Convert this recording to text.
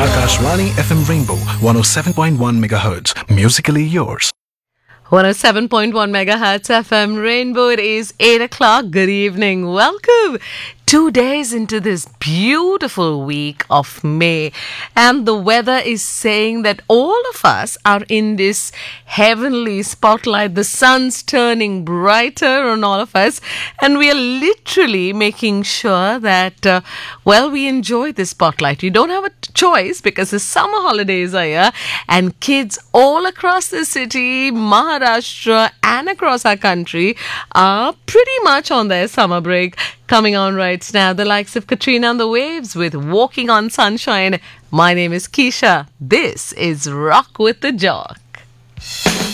Akashvani FM Rainbow 107.1 megahertz. Musically yours. 107.1 megahertz FM Rainbow. It is 8 o'clock. Good evening. Welcome. 2 days into this beautiful week of May, and the weather is saying that all of us are in this heavenly spotlight. The sun's turning brighter on all of us, and we are literally making sure that, we enjoy this spotlight. You don't have a choice because the summer holidays are here, and kids all across the city, Maharashtra, and across our country are pretty much on their summer break. Coming on right now, the likes of Katrina on the Waves with Walking on Sunshine. My name is Keisha. This is Rock with the Jock.